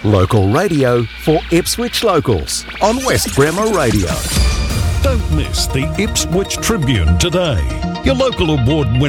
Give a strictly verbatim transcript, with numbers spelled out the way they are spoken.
Local radio for Ipswich locals on West Bremer Radio. Don't miss the Ipswich Tribune today. Your local award-winning